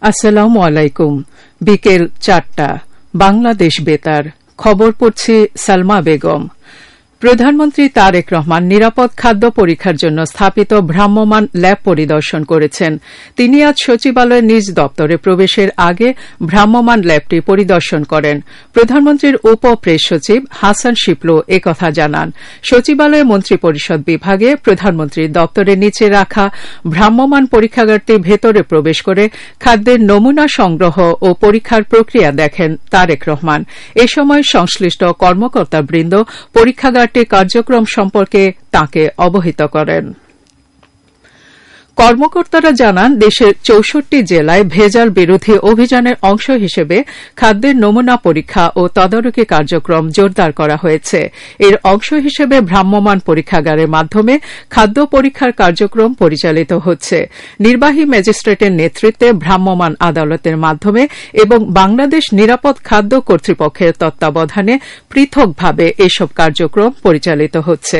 আসসালামু আলাইকুম। বিকেল ৪টা বাংলাদেশ বেতার খবর পড়ছি সালমা বেগম। প্রধানমন্ত্রী তারেক রহমান নিরাপদ খাদ্য পরীক্ষার জন্য স্থাপিত ভ্রাম্যমাণ ল্যাব পরিদর্শন করেছেন। তিনি আজ সচিবালয়ের নিজ দপ্তরে প্রবেশের আগে ভ্রাম্যমাণ ল্যাবটি পরিদর্শন করেন। প্রধানমন্ত্রীর উপ প্রেস সচিব হাসান শিপলু একথা জানান। সচিবালয়ে মন্ত্রিপরিষদ বিভাগে প্রধানমন্ত্রীর দপ্তরের নিচে রাখা ভ্রাম্যমাণ পরীক্ষাগারটি ভেতরে প্রবেশ করে খাদ্যের নমুনা সংগ্রহ ও পরীক্ষার প্রক্রিয়া দেখেন তারেক রহমান। এ সময় সংশ্লিষ্ট কর্মকর্তাবৃন্দ পরীক্ষাগার কার্যক্রম সম্পর্কে তাঁকে অবহিত করেন। কর্মকর্তারা জানান, দেশের ৬৪ জেলায় ভেজাল বিরোধী অভিযানের অংশ হিসেবে খাদ্যের নমুনা পরীক্ষা ও তদারকি কার্যক্রম জোরদার করা হয়েছে। এর অংশ হিসেবে ভ্রাম্যমাণ পরীক্ষাগারের মাধ্যমে খাদ্য পরীক্ষার কার্যক্রম পরিচালিত হচ্ছে। নির্বাহী ম্যাজিস্ট্রেটের নেতৃত্বে ভ্রাম্যমাণ আদালতের মাধ্যমে এবং বাংলাদেশ নিরাপদ খাদ্য কর্তৃপক্ষের তত্ত্বাবধানে পৃথকভাবে এসব কার্যক্রম পরিচালিত হচ্ছে।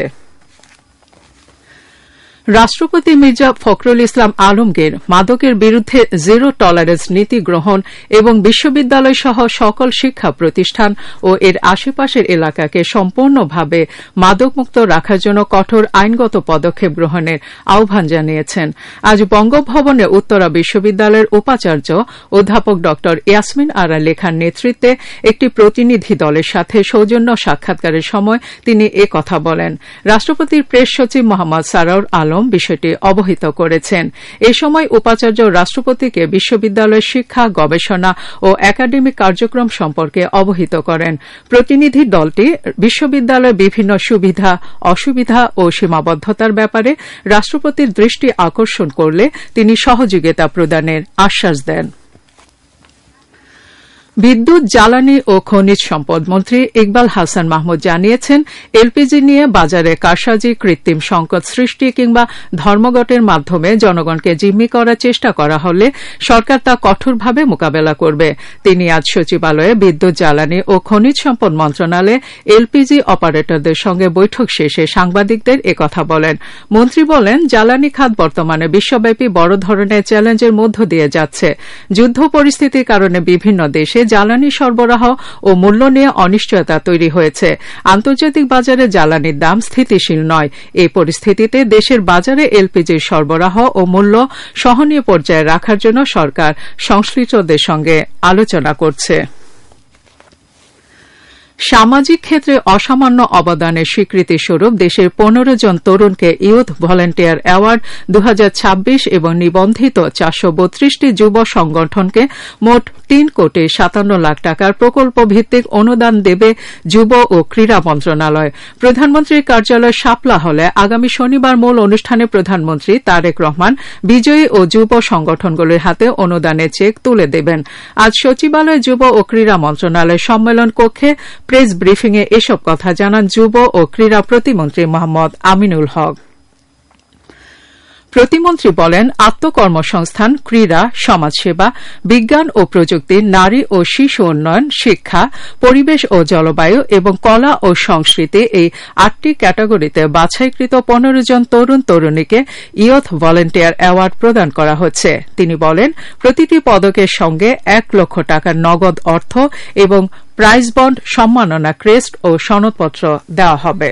রাষ্ট্রপতি মির্জা ফখরুল ইসলাম আলমগীর মাদকের বিরুদ্ধে জিরো টলারেন্স নীতি গ্রহণ এবং বিশ্ববিদ্যালয় সহ সকল শিক্ষা প্রতিষ্ঠান ও এর আশেপাশের এলাকাকে সম্পূর্ণভাবে মাদকমুক্ত রাখার জন্য কঠোর আইনগত পদক্ষেপ গ্রহণের আহ্বান জানিয়েছেন। আজ বঙ্গভবনে উত্তরা বিশ্ববিদ্যালয়ের উপাচার্য অধ্যাপক ড ইয়াসমিন আরা লেখার নেতৃত্বে একটি প্রতিনিধি দলের সাথে সৌজন্য সাক্ষাৎকারের সময় তিনি এ কথা বলেন। রাষ্ট্রপতির প্রেস সচিব মোহাম্মদ সারাউর আলম বিষয়টি অবহিত করেছেন। এ সময় উপাচার্য রাষ্ট্রপতিকে বিশ্ববিদ্যালয়ের শিক্ষা, গবেষণা ও একাডেমিক কার্যক্রম সম্পর্কে অবহিত করেন। প্রতিনিধি দলটি বিশ্ববিদ্যালয়ের বিভিন্ন সুবিধা, অসুবিধা ও সীমাবদ্ধতার ব্যাপারে রাষ্ট্রপতির দৃষ্টি আকর্ষণ করলে তিনি সহযোগিতা প্রদানের আশ্বাস দেন। বিদ্যুৎ, জ্বালানি ও খনিজ সম্পদ মন্ত্রী ইকবাল হাসান মাহমুদ জানিয়েছেন, এলপিজি নিয়ে বাজারে কারসাজি, কৃত্রিম সংকট সৃষ্টি কিংবা ধর্মঘটের মাধ্যমে জনগণকে জিম্মি করার চেষ্টা করা হলে সরকার তা কঠোরভাবে মোকাবেলা করবে। তিনি আজ সচিবালয়ে বিদ্যুৎ, জ্বালানি ও খনিজ সম্পদ মন্ত্রণালয়ে এলপিজি অপারেটরদের সঙ্গে বৈঠক শেষে সাংবাদিকদের একথা বলেন। মন্ত্রী বলেন, জ্বালানি খাত বর্তমানে বিশ্বব্যাপী বড় ধরনের চ্যালেঞ্জের মধ্য দিয়ে যাচ্ছে। যুদ্ধ পরিস্থিতির কারণে বিভিন্ন দেশে জ্বালানি সরবরাহ ও মূল্য নিয়ে অনিশ্চয়তা তৈরি হয়েছে। আন্তর্জাতিক বাজারে জ্বালানির দাম স্থিতিশীল নয়। এই পরিস্থিতিতে দেশের বাজারে এলপিজির সরবরাহ ও মূল্য সহনীয় পর্যায়ে রাখার জন্য সরকার সংশ্লিষ্টদের সঙ্গে আলোচনা করছে। সামাজিক ক্ষেত্রে অসামান্য অবদানের স্বীকৃতিস্বরূপ দেশের ১৫ জন তরুণকে ইয়ুথ ভলান্টিয়ার অ্যাওয়ার্ড ২০২৬ এবং নিবন্ধিত ৪৩২টি যুব সংগঠনকে মোট ৩,৫৭,০০,০০০ টাকার প্রকল্প ভিত্তিক অনুদান দেবে যুব ও ক্রীড়া মন্ত্রণালয়। প্রধানমন্ত্রীর কার্যালয় শাপলা হলে আগামী শনিবার মূল অনুষ্ঠানে প্রধানমন্ত্রী তারেক রহমান বিজয়ী ও যুব সংগঠনগুলির হাতে অনুদানের চেক তুলে দেবেন। আজ সচিবালয়ে যুব ও ক্রীড়া মন্ত্রণালয়ের সম্মেলন কক্ষে প্রেস ব্রিফিংয়ে এসব কথা জানান যুব ও ক্রীড়া প্রতিমন্ত্রী মোহাম্মদ আমিনুল হক। প্রতিমন্ত্রী বলেন, আত্মকর্মসংস্থান, ক্রীড়া, সমাজসেবা, বিজ্ঞান ও প্রযুক্তি, নারী ও শিশু উন্নয়ন, শিক্ষা, পরিবেশ ও জলবায়ু এবং কলা ও সংস্কৃতি এই ৮টি ক্যাটাগরিতে বাছাইকৃত ১৫ জন তরুণ তরুণীকে ইয়ুথ ভলান্টিয়ার অ্যাওয়ার্ড প্রদান করা হচ্ছে। তিনি বলেন, প্রতিটি পদকের সঙ্গে ১ লক্ষ টাকার নগদ অর্থ এবং প্রাইজ বন্ড, সম্মাননা ক্রেস্ট ও সনদপত্র দেওয়া হবে।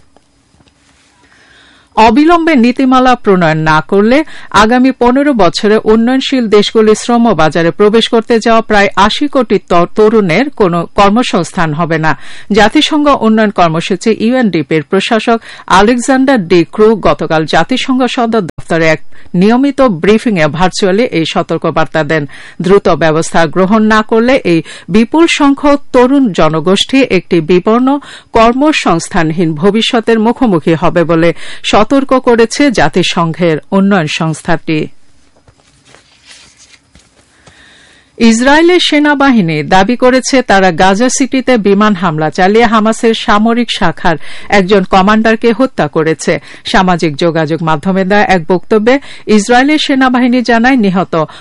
অবিলম্বে নীতিমালা প্রণয়ন না করলে আগামী ১৫ বছরে উন্নয়নশীল দেশগুলির শ্রম বাজারে প্রবেশ করতে যাওয়া প্রায় ৮০ কোটি তরুণের কোন কর্মসংস্থান হবে না। জাতিসংঘ উন্নয়ন কর্মসূচি ইউএনডিপির প্রশাসক আলেকজান্ডার ডি ক্রু গতকাল জাতিসংঘ সদর দফতরে এক নিয়মিত ব্রিফিংয়ে ভার্চুয়ালি এই সতর্কবার্তা দেন। দ্রুত ব্যবস্থা গ্রহণ না করলে এই বিপুল সংখ্যক তরুণ জনগোষ্ঠী একটি বিপন্ন কর্মসংস্থানহীন ভবিষ্যতের মুখোমুখি হবে বলে সতর্ক করেছে জাতিসংঘের উন্নয়ন সংস্থাটি। ইসরায়েলের সেনাবাহিনী দাবি করেছে তারা গাজা সিটিতে বিমান হামলা চালিয়ে হামাসের সামরিক শাখার একজন কমান্ডারকে হত্যা করেছে। সামাজিক যোগাযোগ মাধ্যমে দেয়া এক বক্তব্যে ইসরায়েলের সেনাবাহিনী জানায়, নিহত